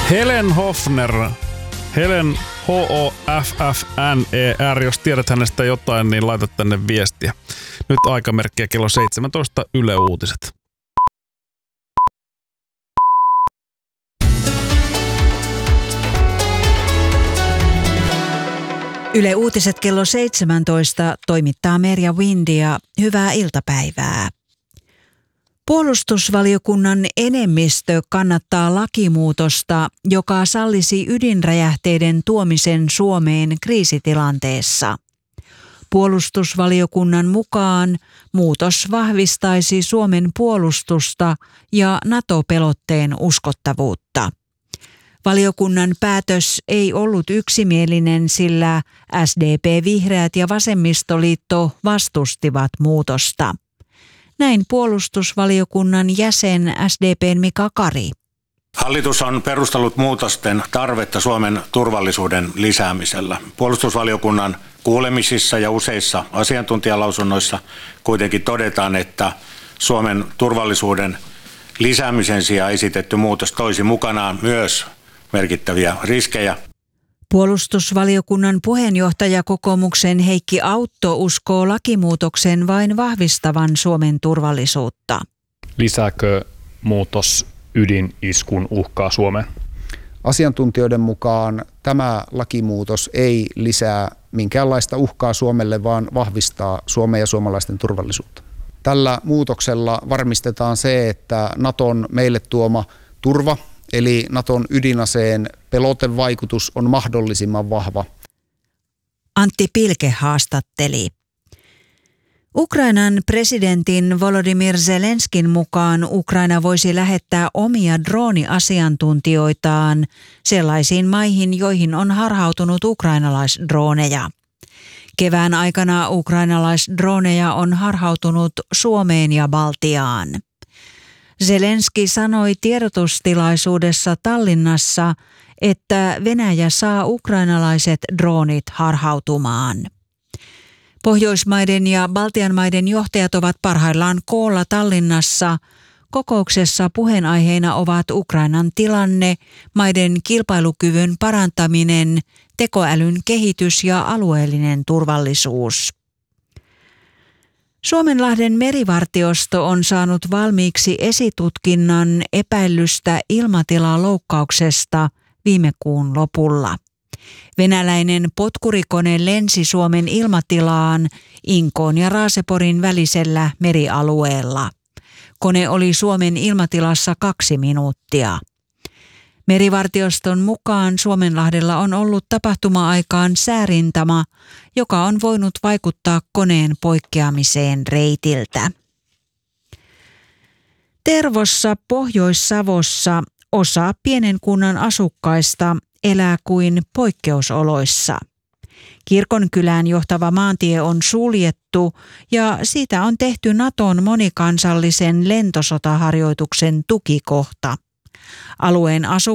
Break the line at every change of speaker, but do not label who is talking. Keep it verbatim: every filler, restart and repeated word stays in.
Helen Hofner, Helen H O F F N E R, jos tiedät hänestä jotain, niin laita tänne viestiä. Nyt aikamerkkiä kello seitsemäntoista Yle Uutiset.
Yle Uutiset kello seitsemäntoista toimittaa Merja Windia. Hyvää iltapäivää. Puolustusvaliokunnan enemmistö kannattaa lakimuutosta, joka sallisi ydinräjähteiden tuomisen Suomeen kriisitilanteessa. Puolustusvaliokunnan mukaan muutos vahvistaisi Suomen puolustusta ja NATO-pelotteen uskottavuutta. Valiokunnan päätös ei ollut yksimielinen, sillä S D P, Vihreät ja Vasemmistoliitto vastustivat muutosta. Näin puolustusvaliokunnan jäsen S D P:n Mika Kari.
Hallitus on perustellut muutosten tarvetta Suomen turvallisuuden lisäämisellä. Puolustusvaliokunnan kuulemisissa ja useissa asiantuntijalausunnoissa kuitenkin todetaan, että Suomen turvallisuuden lisäämisen sijaan esitetty muutos toisi mukanaan myös merkittäviä riskejä.
Puolustusvaliokunnan puheenjohtaja kokoomuksen Heikki Autto uskoo lakimuutoksen vain vahvistavan Suomen turvallisuutta.
Lisääkö muutos ydiniskun uhkaa Suomeen?
Asiantuntijoiden mukaan tämä lakimuutos ei lisää minkäänlaista uhkaa Suomelle, vaan vahvistaa Suomen ja suomalaisten turvallisuutta. Tällä muutoksella varmistetaan se, että Naton meille tuoma turva, eli Naton ydinaseen pelotevaikutus on mahdollisimman vahva.
Antti Pilke haastatteli. Ukrainan presidentin Volodymyr Zelenskin mukaan Ukraina voisi lähettää omia drooniasiantuntijoitaan sellaisiin maihin, joihin on harhautunut ukrainalaisdrooneja. Kevään aikana ukrainalaisdrooneja on harhautunut Suomeen ja Baltiaan. Zelenski sanoi tiedotustilaisuudessa Tallinnassa, että Venäjä saa ukrainalaiset droonit harhautumaan. Pohjoismaiden ja Baltian maiden johtajat ovat parhaillaan koolla Tallinnassa. Kokouksessa puheenaiheina ovat Ukrainan tilanne, maiden kilpailukyvyn parantaminen, tekoälyn kehitys ja alueellinen turvallisuus. Suomenlahden merivartiosto on saanut valmiiksi esitutkinnan epäillystä ilmatilaloukkauksesta viime kuun lopulla. Venäläinen potkurikone lensi Suomen ilmatilaan Inkoon ja Raaseporin välisellä merialueella. Kone oli Suomen ilmatilassa kaksi minuuttia. Merivartioston mukaan Suomenlahdella on ollut tapahtuma-aikaan säärintama, joka on voinut vaikuttaa koneen poikkeamiseen reitiltä. Tervossa Pohjois-Savossa osa pienen kunnan asukkaista elää kuin poikkeusoloissa. Kirkonkylään johtava maantie on suljettu ja siitä on tehty Naton monikansallisen lentosotaharjoituksen tukikohta. Alueen asukkaat